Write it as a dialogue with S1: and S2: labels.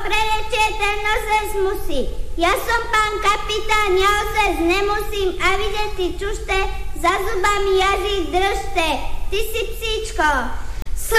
S1: prerečie, ten ozes musí. Ja som pán kapitán, ja ozes nemusím a vidieť ty čušte, za zubami jazyk držte. Ty si psíčko.